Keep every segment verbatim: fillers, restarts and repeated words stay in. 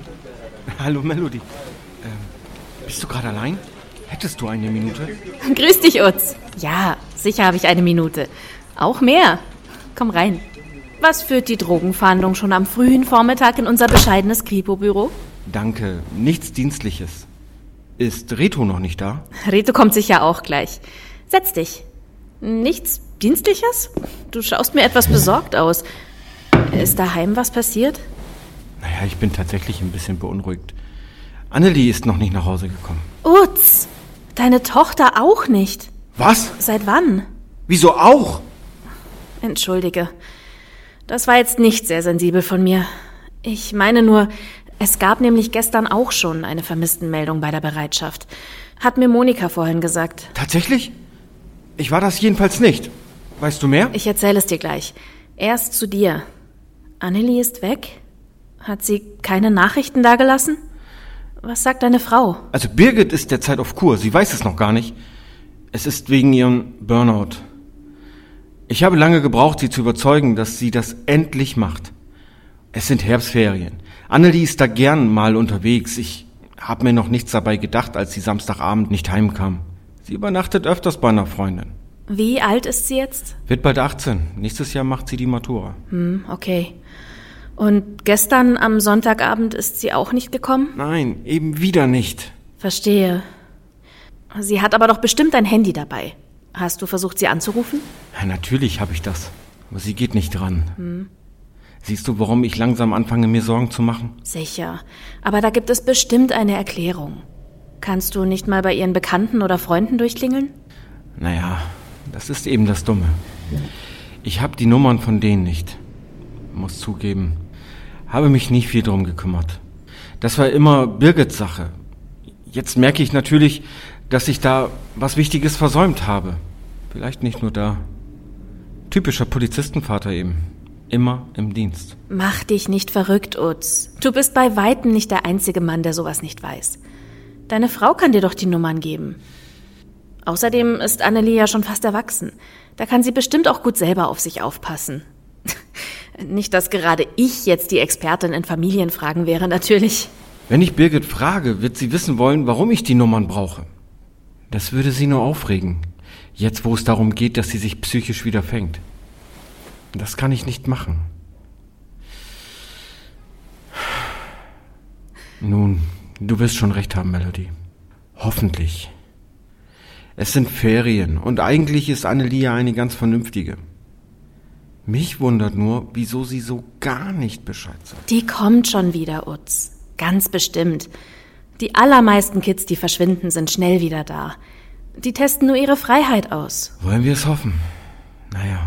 Hallo Melody. Ähm, bist du gerade allein? Hättest du eine Minute? Grüß dich, Utz. Ja, sicher habe ich eine Minute. Auch mehr. Komm rein. Was führt die Drogenfahndung schon am frühen Vormittag in unser bescheidenes Kripo-Büro? Danke, nichts Dienstliches. Ist Reto noch nicht da? Reto kommt sicher auch gleich. Setz dich. Nichts Dienstliches? Du schaust mir etwas besorgt aus. Ist daheim was passiert? Naja, ich bin tatsächlich ein bisschen beunruhigt. Annelie ist noch nicht nach Hause gekommen. Utz, deine Tochter auch nicht. Was? Seit wann? Wieso auch? Entschuldige. Das war jetzt nicht sehr sensibel von mir. Ich meine nur, es gab nämlich gestern auch schon eine Vermisstenmeldung bei der Bereitschaft. Hat mir Monika vorhin gesagt. Tatsächlich? Ich war das jedenfalls nicht. Weißt du mehr? Ich erzähle es dir gleich. Erst zu dir. Annelie ist weg? Hat sie keine Nachrichten dagelassen? Was sagt deine Frau? Also Birgit ist derzeit auf Kur. Sie weiß es noch gar nicht. Es ist wegen ihrem Burnout. Ich habe lange gebraucht, sie zu überzeugen, dass sie das endlich macht. Es sind Herbstferien. Annelie ist da gern mal unterwegs. Ich habe mir noch nichts dabei gedacht, als sie Samstagabend nicht heimkam. Sie übernachtet öfters bei einer Freundin. Wie alt ist sie jetzt? Wird bald achtzehn. Nächstes Jahr macht sie die Matura. Hm, okay. Und gestern am Sonntagabend ist sie auch nicht gekommen? Nein, eben wieder nicht. Verstehe. Sie hat aber doch bestimmt ein Handy dabei. Hast du versucht, sie anzurufen? Ja, natürlich habe ich das. Aber sie geht nicht dran. Hm. Siehst du, warum ich langsam anfange, mir Sorgen zu machen? Sicher. Aber da gibt es bestimmt eine Erklärung. Kannst du nicht mal bei ihren Bekannten oder Freunden durchklingeln? Naja, das ist eben das Dumme. Ich habe die Nummern von denen nicht. Muss zugeben, habe mich nie viel drum gekümmert. Das war immer Birgits Sache. Jetzt merke ich natürlich, dass ich da was Wichtiges versäumt habe. Vielleicht nicht nur da. Typischer Polizistenvater eben. Immer im Dienst. Mach dich nicht verrückt, Utz. Du bist bei weitem nicht der einzige Mann, der sowas nicht weiß. Deine Frau kann dir doch die Nummern geben. Außerdem ist Annelie ja schon fast erwachsen. Da kann sie bestimmt auch gut selber auf sich aufpassen. Nicht, dass gerade ich jetzt die Expertin in Familienfragen wäre, natürlich. Wenn ich Birgit frage, wird sie wissen wollen, warum ich die Nummern brauche. Das würde sie nur aufregen. Jetzt, wo es darum geht, dass sie sich psychisch wieder fängt. Das kann ich nicht machen. Nun, du wirst schon recht haben, Melody. Hoffentlich. Es sind Ferien und eigentlich ist Annelie ja eine ganz vernünftige. Mich wundert nur, wieso sie so gar nicht Bescheid sagt. Die kommt schon wieder, Utz. Ganz bestimmt. Die allermeisten Kids, die verschwinden, sind schnell wieder da. Die testen nur ihre Freiheit aus. Wollen wir es hoffen? Naja.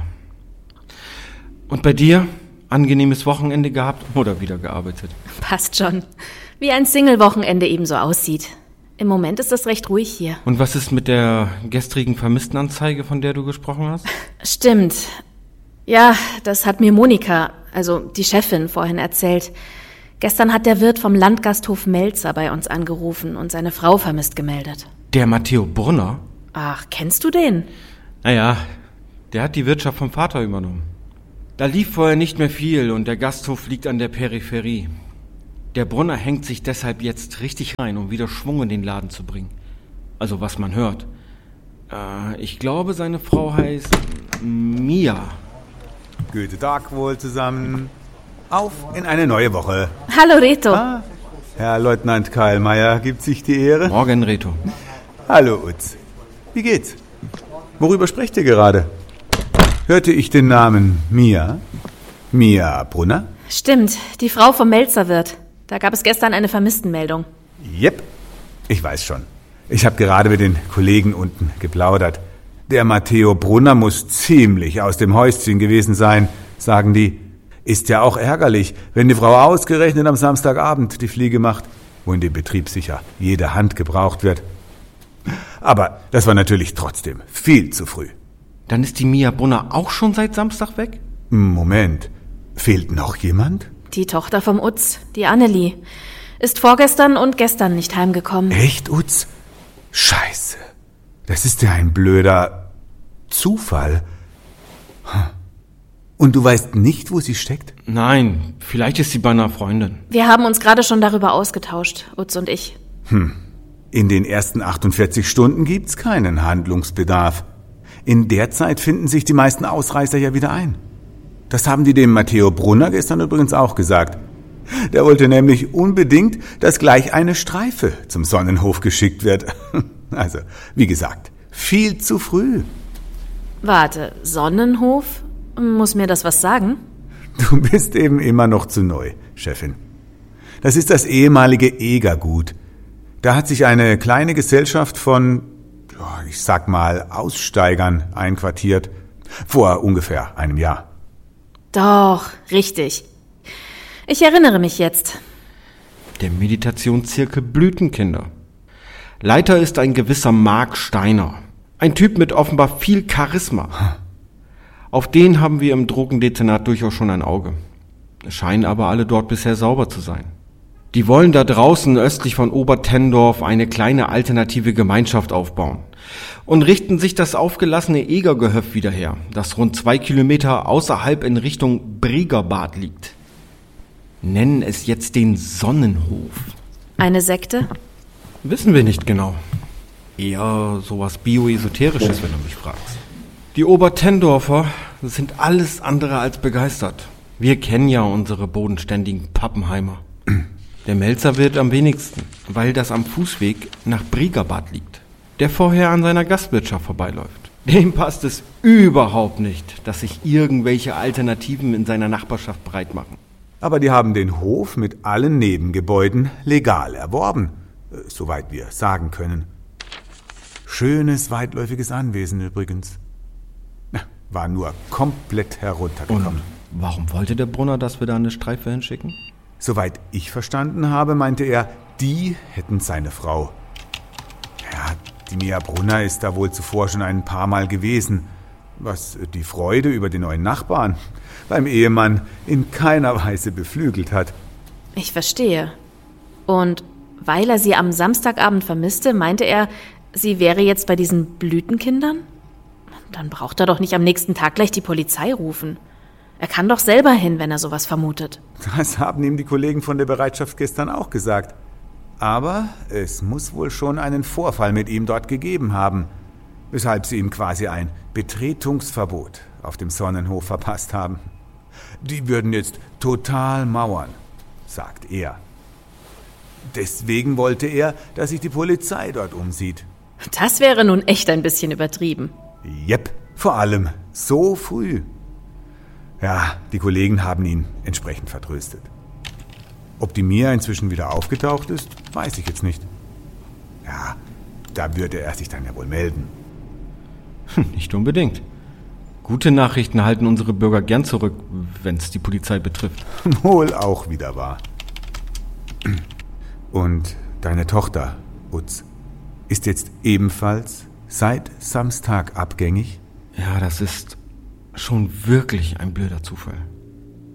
Und bei dir? Angenehmes Wochenende gehabt oder wieder gearbeitet? Passt schon. Wie ein Single-Wochenende eben so aussieht. Im Moment ist es recht ruhig hier. Und was ist mit der gestrigen Vermisstenanzeige, von der du gesprochen hast? Stimmt. Ja, das hat mir Monika, also die Chefin, vorhin erzählt. Gestern hat der Wirt vom Landgasthof Melzer bei uns angerufen und seine Frau vermisst gemeldet. Der Matteo Brunner? Ach, kennst du den? Naja, der hat die Wirtschaft vom Vater übernommen. Da lief vorher nicht mehr viel und der Gasthof liegt an der Peripherie. Der Brunner hängt sich deshalb jetzt richtig rein, um wieder Schwung in den Laden zu bringen. Also was man hört. Äh, ich glaube, seine Frau heißt Mia. Guten Tag wohl zusammen. Auf in eine neue Woche. Hallo Reto. Ah, Herr Leutnant Keilmeier gibt sich die Ehre. Morgen, Reto. Hallo, Utz. Wie geht's? Worüber sprecht ihr gerade? Hörte ich den Namen Mia? Mia Brunner? Stimmt, die Frau vom Melzerwirt. Da gab es gestern eine Vermisstenmeldung. Jep, ich weiß schon. Ich habe gerade mit den Kollegen unten geplaudert. Der Matteo Brunner muss ziemlich aus dem Häuschen gewesen sein, sagen die. Ist ja auch ärgerlich, wenn die Frau ausgerechnet am Samstagabend die Fliege macht, wo in dem Betrieb sicher jede Hand gebraucht wird. Aber das war natürlich trotzdem viel zu früh. Dann ist die Mia Brunner auch schon seit Samstag weg? Moment, fehlt noch jemand? Die Tochter vom Utz, die Annelie, ist vorgestern und gestern nicht heimgekommen. Echt, Utz? Scheiße. Das ist ja ein blöder Zufall. Und du weißt nicht, wo sie steckt? Nein, vielleicht ist sie bei einer Freundin. Wir haben uns gerade schon darüber ausgetauscht, Utz und ich. Hm. In den ersten achtundvierzig Stunden gibt's keinen Handlungsbedarf. In der Zeit finden sich die meisten Ausreißer ja wieder ein. Das haben die dem Matteo Brunner gestern übrigens auch gesagt. Der wollte nämlich unbedingt, dass gleich eine Streife zum Sonnenhof geschickt wird. Also, wie gesagt, viel zu früh. Warte, Sonnenhof? Muss mir das was sagen? Du bist eben immer noch zu neu, Chefin. Das ist das ehemalige Egergut. Da hat sich eine kleine Gesellschaft von, ich sag mal, Aussteigern einquartiert. Vor ungefähr einem Jahr. Doch, richtig. Ich erinnere mich jetzt. Der Meditationszirkel Blütenkinder. Leiter ist ein gewisser Mark Steiner. Ein Typ mit offenbar viel Charisma. Auf den haben wir im Drogendezernat durchaus schon ein Auge. Es scheinen aber alle dort bisher sauber zu sein. Die wollen da draußen östlich von Obertendorf eine kleine alternative Gemeinschaft aufbauen und richten sich das aufgelassene Egergehöft wieder her, das rund zwei Kilometer außerhalb in Richtung Briegerbad liegt. Nennen es jetzt den Sonnenhof. Eine Sekte? Wissen wir nicht genau. Eher sowas Bioesoterisches, wenn du mich fragst. Die Obertendorfer sind alles andere als begeistert. Wir kennen ja unsere bodenständigen Pappenheimer. Der Melzer wird am wenigsten, weil das am Fußweg nach Briegerbad liegt, der vorher an seiner Gastwirtschaft vorbeiläuft. Dem passt es überhaupt nicht, dass sich irgendwelche Alternativen in seiner Nachbarschaft breit machen. Aber die haben den Hof mit allen Nebengebäuden legal erworben, soweit wir sagen können. Schönes, weitläufiges Anwesen übrigens. War nur komplett heruntergekommen. Und warum wollte der Brunner, dass wir da eine Streife hinschicken? Soweit ich verstanden habe, meinte er, die hätten seine Frau. Ja, die Mia Brunner ist da wohl zuvor schon ein paar Mal gewesen, was die Freude über den neuen Nachbarn beim Ehemann in keiner Weise beflügelt hat. Ich verstehe. Und weil er sie am Samstagabend vermisste, meinte er, sie wäre jetzt bei diesen Blütenkindern? Dann braucht er doch nicht am nächsten Tag gleich die Polizei rufen. Er kann doch selber hin, wenn er sowas vermutet. Das haben ihm die Kollegen von der Bereitschaft gestern auch gesagt. Aber es muss wohl schon einen Vorfall mit ihm dort gegeben haben, weshalb sie ihm quasi ein Betretungsverbot auf dem Sonnenhof verpasst haben. Die würden jetzt total mauern, sagt er. Deswegen wollte er, dass sich die Polizei dort umsieht. Das wäre nun echt ein bisschen übertrieben. Jep, vor allem so früh. Ja, die Kollegen haben ihn entsprechend vertröstet. Ob die Mia inzwischen wieder aufgetaucht ist, weiß ich jetzt nicht. Ja, da würde er sich dann ja wohl melden. Nicht unbedingt. Gute Nachrichten halten unsere Bürger gern zurück, wenn es die Polizei betrifft. Wohl auch wieder wahr. Und deine Tochter, Utz, ist jetzt ebenfalls seit Samstag abgängig? Ja, das ist schon wirklich ein blöder Zufall.